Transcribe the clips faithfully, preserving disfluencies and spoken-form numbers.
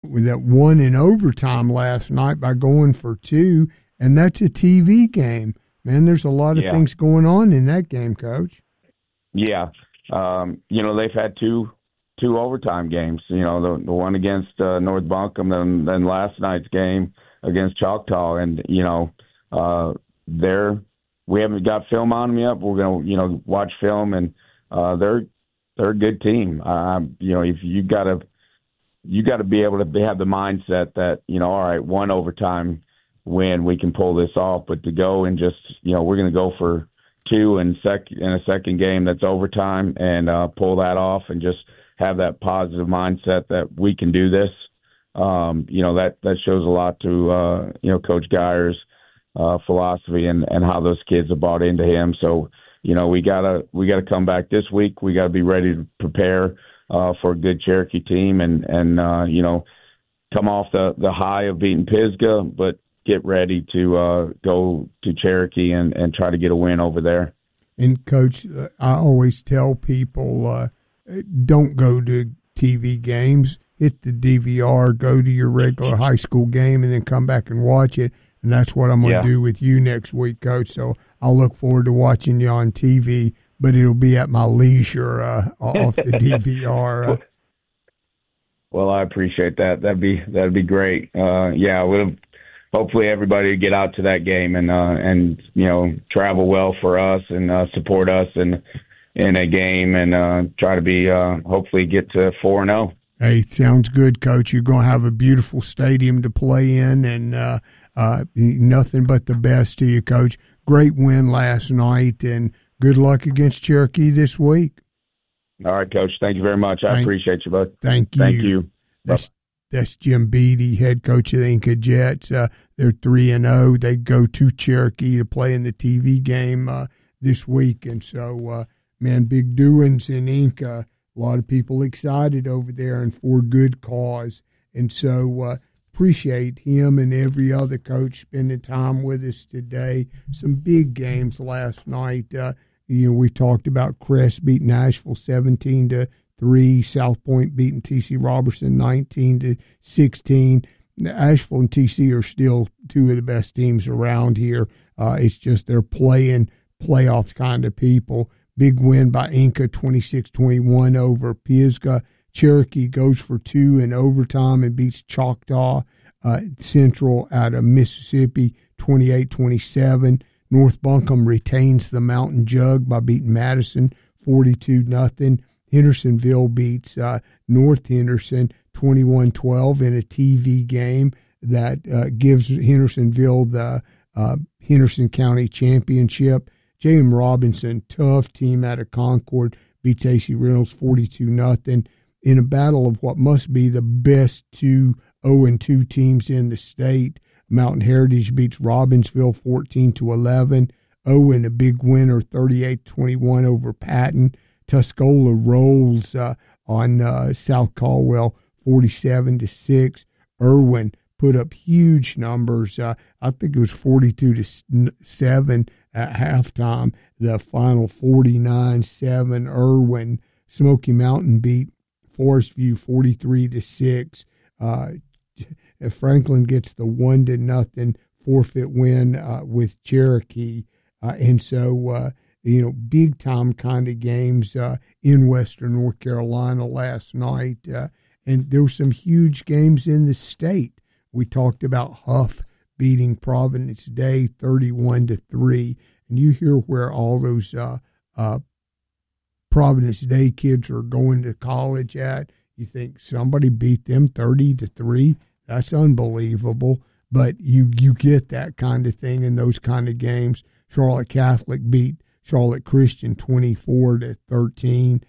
that won in overtime last night by going for two, and that's a T V game. Man, there's a lot of yeah. things going on in that game, Coach. Yeah. Um, you know, they've had two two overtime games, you know, the, the one against uh, North Buncombe and then last night's game against Choctaw. And, you know, uh, they're, we haven't got film on them yet. But we're going to, you know, watch film, and uh, they're they're a good team. Uh, you know, if you got to, you got to be able to have the mindset that, you know, all right, one overtime win, we can pull this off. But to go and just, you know, we're going to go for two in, sec- in a second game that's overtime and uh, pull that off and just have that positive mindset that we can do this. Um, you know, that, that shows a lot to, uh, you know, Coach Geyer's uh, philosophy and, and how those kids have bought into him. So, you know, we gotta, we gotta come back this week. We gotta be ready to prepare uh, for a good Cherokee team and, and, uh, you know, come off the, the high of beating Pisgah, but get ready to uh, go to Cherokee and, and try to get a win over there. And, Coach, I always tell people, uh, don't go to T V games. Hit the D V R, go to your regular high school game, and then come back and watch it. And that's what I'm going to yeah. do with you next week, Coach. So I'll look forward to watching you on T V, but it'll be at my leisure uh, off the D V R. Uh. Well, I appreciate that. That'd be that'd be great. Uh, yeah, we'll hopefully everybody get out to that game and uh, and you know travel well for us and uh, support us in in a game and uh, try to be uh, hopefully get to four and zero. Hey, sounds good, Coach. You're going to have a beautiful stadium to play in, and uh, uh, nothing but the best to you, Coach. Great win last night, and good luck against Cherokee this week. All right, Coach. Thank you very much. I thank, appreciate you, bud. Thank you. Thank you. That's, that's Jim Beatty, head coach of the Inca Jets. Uh, they're three and zero. They go to Cherokee to play in the T V game uh, this week, and so uh, man, big doings in Inca. A lot of people excited over there and for good cause. And so uh, appreciate him and every other coach spending time with us today. Some big games last night. Uh, you know, we talked about Crest beating Nashville seventeen to three, South Point beating T C Robertson nineteen to sixteen. Asheville and T C are still two of the best teams around here. Uh, it's just they're playing playoff kind of people. Big win by Inca, twenty-six twenty-one over Pisgah. Cherokee goes for two in overtime and beats Choctaw uh, Central out of Mississippi, twenty-eight twenty-seven. North Buncombe retains the Mountain Jug by beating Madison, forty-two nothing. Hendersonville beats uh, North Henderson, twenty-one twelve in a T V game that uh, gives Hendersonville the uh, Henderson County Championship. J M Robinson, tough team out of Concord, beats A C Reynolds forty-two nothing in a battle of what must be the best two oh and two teams in the state. Mountain Heritage beats Robbinsville fourteen to eleven. Owen, a big winner, thirty-eight twenty-one over Patton. Tuscola rolls uh, on uh, South Caldwell, forty-seven to six. Irwin put up huge numbers. Uh, I think it was forty-two to seven at halftime. The final forty-nine seven. Irwin. Smoky Mountain beat Forest View forty-three to six. Uh, Franklin gets the one to nothing forfeit win uh, with Cherokee, uh, and so uh, you know big time kind of games uh, in Western North Carolina last night, uh, and there were some huge games in the state. We talked about Huff beating Providence Day thirty-one to three, and you hear where all those uh, uh, Providence Day kids are going to college at. You think somebody beat them thirty to three? That's unbelievable. But you you get that kind of thing in those kind of games. Charlotte Catholic beat Charlotte Christian twenty-four to thirteen.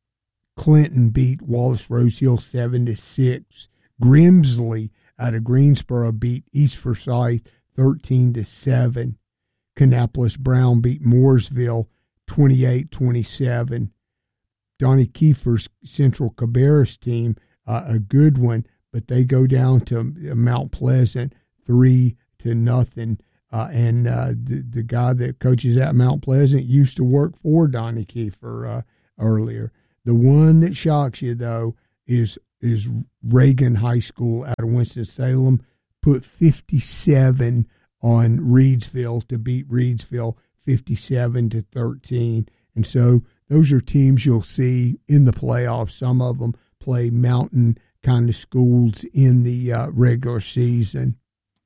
Clinton beat Wallace Rose Hill seven to six. Grimsley out of Greensboro beat East Forsyth thirteen to seven. Kannapolis Brown beat Mooresville twenty-eight twenty-seven. Donnie Kiefer's Central Cabarrus team, uh, a good one, but they go down to Mount Pleasant three to nothing. Uh, and uh, the the guy that coaches at Mount Pleasant used to work for Donnie Kiefer uh, earlier. The one that shocks you though is is Reagan High School out of Winston-Salem, put fifty-seven on Reidsville to beat Reidsville fifty-seven to thirteen. And so those are teams you'll see in the playoffs. Some of them play mountain kind of schools in the uh, regular season.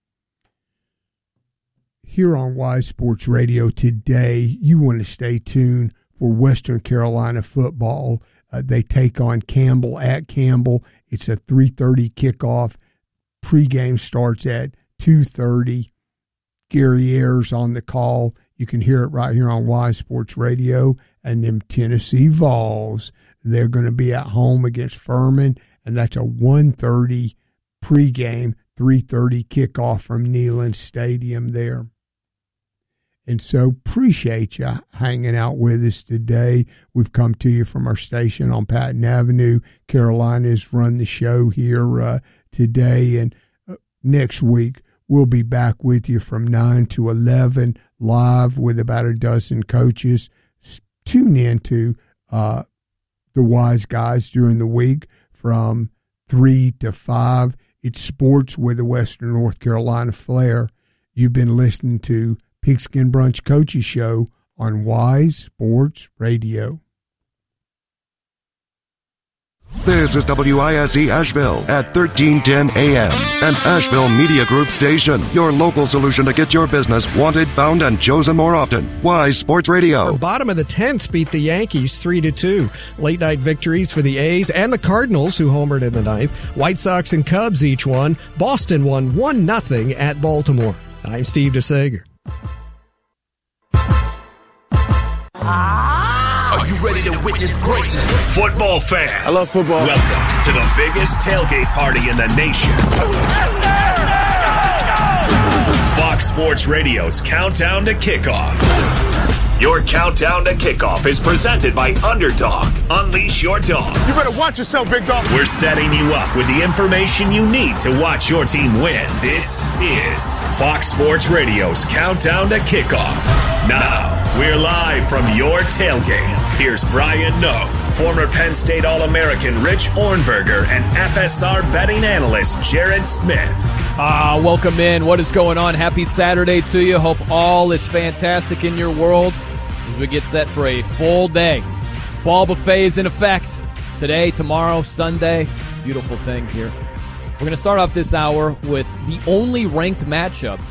Here on Wise Sports Radio today, you want to stay tuned for Western Carolina football. Uh, they take on Campbell at Campbell. It's a three thirty kickoff. Pregame starts at two thirty. Gary Ayers on the call. You can hear it right here on Wise Sports Radio. And them Tennessee Vols, they're going to be at home against Furman, and that's a one thirty pregame, three thirty kickoff from Neyland Stadium there. And so appreciate you hanging out with us today. We've come to you from our station on Patton Avenue. Carolina's run the show here uh, today, and uh, next week we'll be back with you from nine to eleven live with about a dozen coaches. Tune in to uh, the Wise Guys during the week from three to five. It's sports with the Western North Carolina flair. You've been listening to Pigskin Brunch Coaches Show on Wise Sports Radio. This is W I S E Asheville at thirteen ten A M, an Asheville Media Group station. Your local solution to get your business wanted, found, and chosen more often. Wise Sports Radio. The bottom of the tenth beat the Yankees three to two. Late night victories for the A's and the Cardinals, who homered in the ninth. White Sox and Cubs each won. Boston won one nothing at Baltimore. I'm Steve DeSager. Are you ready to witness greatness? Football fans. I love football. Welcome to the biggest tailgate party in the nation. Fox Sports Radio's Countdown to Kickoff. Your Countdown to Kickoff is presented by Underdog. Unleash your dog. You better watch yourself, big dog. We're setting you up with the information you need to watch your team win. This is Fox Sports Radio's Countdown to Kickoff. Now, we're live from your tailgate. Here's Brian Noe, former Penn State All-American Rich Ornberger, and F S R betting analyst Jared Smith. Ah, welcome in. What is going on? Happy Saturday to you. Hope all is fantastic in your world as we get set for a full day. Ball buffet is in effect today, tomorrow, Sunday. It's a beautiful thing here. We're going to start off this hour with the only ranked matchup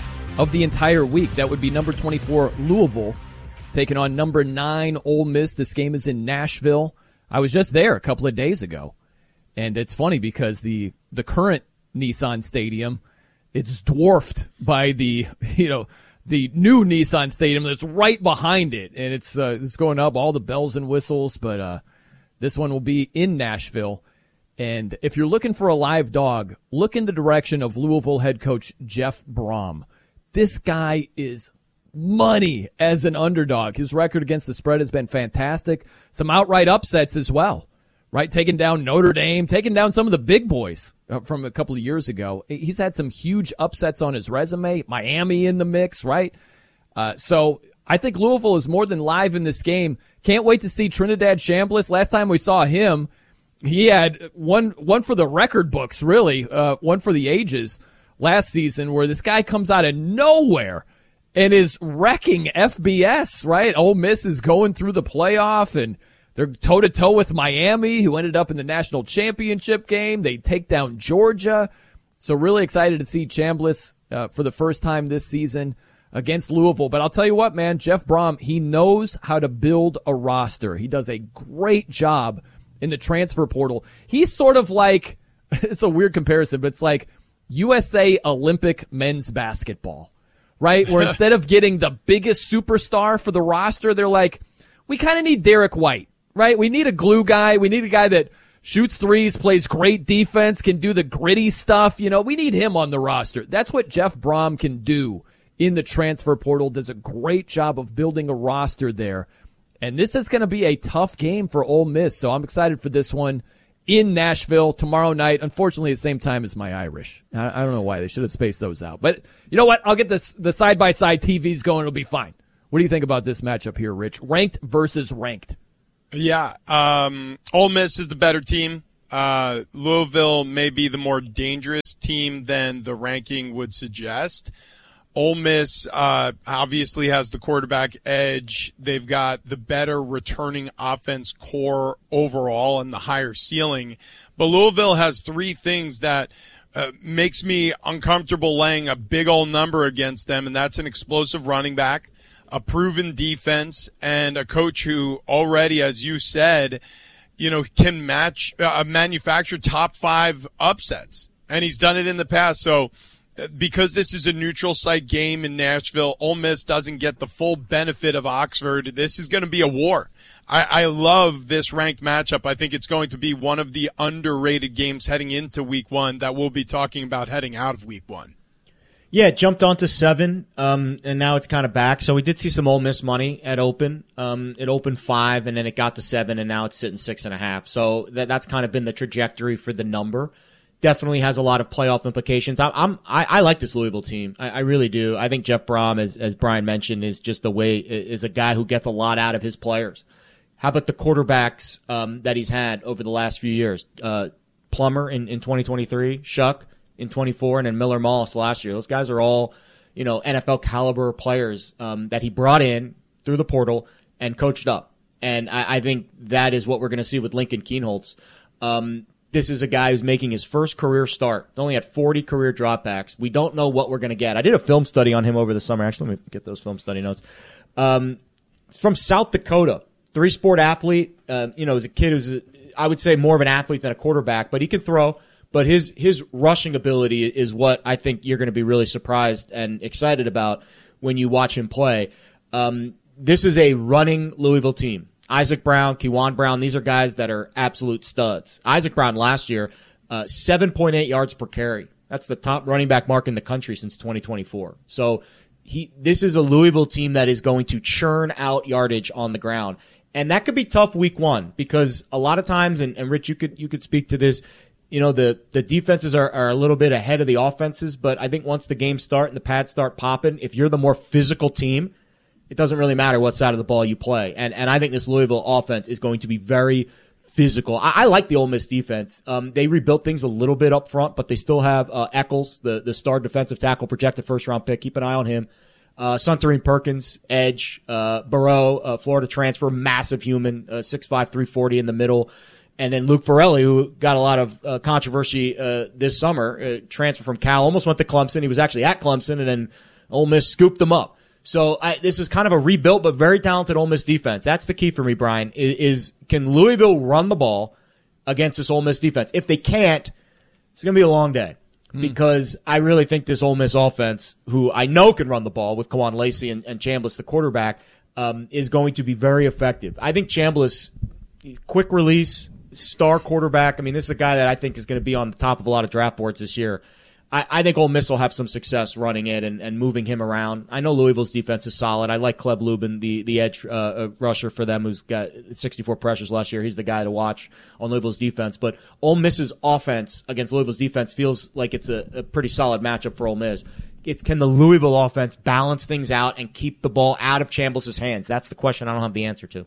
of the entire week. That would be number twenty-four Louisville taking on number nine Ole Miss. This game is in Nashville. I was just there a couple of days ago, and it's funny because the the current Nissan Stadium, it's dwarfed by the you know the new Nissan Stadium that's right behind it, and it's uh, it's going up, all the bells and whistles. But uh, this one will be in Nashville. And if you're looking for a live dog, look in the direction of Louisville head coach Jeff Brom. This guy is money as an underdog. His record against the spread has been fantastic. Some outright upsets as well, right? Taking down Notre Dame, taking down some of the big boys from a couple of years ago. He's had some huge upsets on his resume. Miami in the mix, right? Uh, so I think Louisville is more than live in this game. Can't wait to see Trinidad Chambliss. Last time we saw him, he had one one for the record books, really, uh, one for the ages last season, where this guy comes out of nowhere and is wrecking F B S, right? Ole Miss is going through the playoff, and they're toe-to-toe with Miami, who ended up in the national championship game. They take down Georgia. So really excited to see Chambliss uh, for the first time this season against Louisville. But I'll tell you what, man, Jeff Brom, he knows how to build a roster. He does a great job in the transfer portal. He's sort of like, it's a weird comparison, but it's like U S A Olympic men's basketball, right? Where instead of getting the biggest superstar for the roster, they're like, we kind of need Derek White, right? We need a glue guy. We need a guy that shoots threes, plays great defense, can do the gritty stuff. You know, we need him on the roster. That's what Jeff Brom can do in the transfer portal. Does a great job of building a roster there. And this is going to be a tough game for Ole Miss, so I'm excited for this one in Nashville tomorrow night. Unfortunately, at the same time as my Irish. I, I don't know why. They should have spaced those out. But you know what? I'll get this the side-by-side T Vs going. It'll be fine. What do you think about this matchup here, Rich? Ranked versus ranked. Yeah, um, Ole Miss is the better team. uh, Louisville may be the more dangerous team than the ranking would suggest. Ole Miss uh, obviously has the quarterback edge. They've got the better returning offense core overall and the higher ceiling. But Louisville has three things that uh, makes me uncomfortable laying a big old number against them, and that's an explosive running back, a proven defense, and a coach who already, as you said, you know, can match uh, manufacture top five upsets, and he's done it in the past. So because this is a neutral site game in Nashville, Ole Miss doesn't get the full benefit of Oxford. This is going to be a war. I, I love this ranked matchup. I think it's going to be one of the underrated games heading into week one that we'll be talking about heading out of week one. Yeah, it jumped on to seven, um, and now it's kind of back. So we did see some Ole Miss money at open. Um, it opened five, and then it got to seven, and now it's sitting six and a half. So that, that's kind of been the trajectory for the number. Definitely has a lot of playoff implications. I'm, I'm I, I like this Louisville team. I, I really do. I think Jeff Brom, as as Brian mentioned, is just the way is a guy who gets a lot out of his players. How about the quarterbacks um, that he's had over the last few years? Uh, Plummer in, in twenty twenty-three, Shuck in twenty-four, and then Miller Moss last year. Those guys are all, you know, N F L caliber players um, that he brought in through the portal and coached up. And I, I think that is what we're going to see with Lincoln Kienholz. Um, This is a guy who's making his first career start. He only had forty career dropbacks. We don't know what we're going to get. I did a film study on him over the summer. Actually, let me get those film study notes. Um, from South Dakota, three-sport athlete. Uh, you know, as a kid who's, I would say, more of an athlete than a quarterback, but he can throw. But his his rushing ability is what I think you're going to be really surprised and excited about when you watch him play. Um, this is a running Louisville team. Isaac Brown, Kewan Brown, these are guys that are absolute studs. Isaac Brown last year, uh, seven point eight yards per carry. That's the top running back mark in the country since twenty twenty-four. So he, this is a Louisville team that is going to churn out yardage on the ground. And that could be tough week one because a lot of times, and, and Rich, you could, you could speak to this, you know, the, the defenses are, are a little bit ahead of the offenses, but I think once the games start and the pads start popping, if you're the more physical team, it doesn't really matter what side of the ball you play. And and I think this Louisville offense is going to be very physical. I, I like the Ole Miss defense. Um, they rebuilt things a little bit up front, but they still have uh, Eccles, the, the star defensive tackle, projected first-round pick. Keep an eye on him. Uh, Suntarine Perkins, edge. Uh, Barreau, uh, Florida transfer, massive human, uh, six five, three forty in the middle. And then Luke Forelli, who got a lot of uh, controversy uh, this summer, uh, transfer from Cal, almost went to Clemson. He was actually at Clemson, and then Ole Miss scooped him up. So I, this is kind of a rebuilt but very talented Ole Miss defense. That's the key for me, Brian, is, is can Louisville run the ball against this Ole Miss defense? If they can't, it's going to be a long day mm. because I really think this Ole Miss offense, who I know can run the ball with Kawan Lacey and, and Chambliss, the quarterback, um, is going to be very effective. I think Chambliss, quick release, star quarterback. I mean, this is a guy that I think is going to be on the top of a lot of draft boards this year. I, I think Ole Miss will have some success running it and, and moving him around. I know Louisville's defense is solid. I like Cleb Lubin, the, the edge uh, rusher for them, who's got sixty-four pressures last year. He's the guy to watch on Louisville's defense. But Ole Miss's offense against Louisville's defense feels like it's a, a pretty solid matchup for Ole Miss. It's, can the Louisville offense balance things out and keep the ball out of Chambliss's hands? That's the question I don't have the answer to.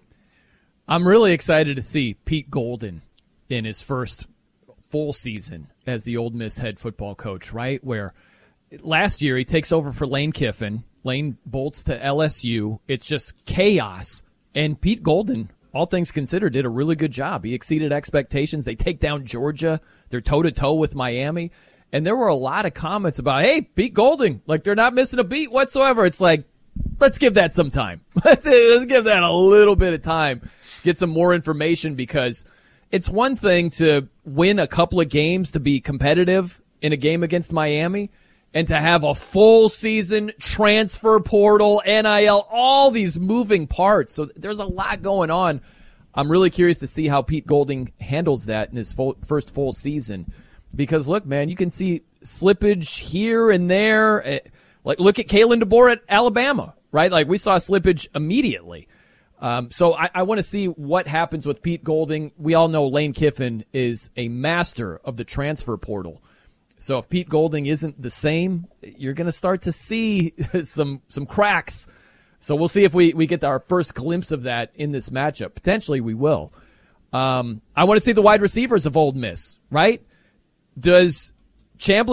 I'm really excited to see Pete Golden in his first full season as the Ole Miss head football coach, right? Where last year he takes over for Lane Kiffin. Lane bolts to L S U. It's just chaos. And Pete Golden, all things considered, did a really good job. He exceeded expectations. They take down Georgia. They're toe-to-toe with Miami. And there were a lot of comments about, hey, Pete Golden, like they're not missing a beat whatsoever. It's like, let's give that some time. Let's, let's give that a little bit of time. Get some more information because it's one thing to win a couple of games to be competitive in a game against Miami and to have a full season, transfer portal, N I L, all these moving parts. So there's a lot going on. I'm really curious to see how Pete Golding handles that in his full, first full season. Because, look, man, you can see slippage here and there. Like, look at Kalen DeBoer at Alabama, right? Like, we saw slippage immediately. Um, so I, I want to see what happens with Pete Golding. We all know Lane Kiffin is a master of the transfer portal. So if Pete Golding isn't the same, you're going to start to see some some cracks. So we'll see if we, we get our first glimpse of that in this matchup. Potentially we will. Um, I want to see the wide receivers of Ole Miss, right? Does Chamblee